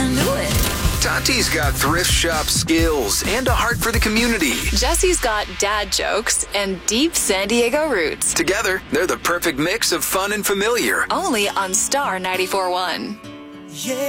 into it. Tati's got thrift shop skills and a heart for the community. Jesse's got dad jokes and deep San Diego roots. Together, they're the perfect mix of fun and familiar. Only on Star 94.1. Yeah.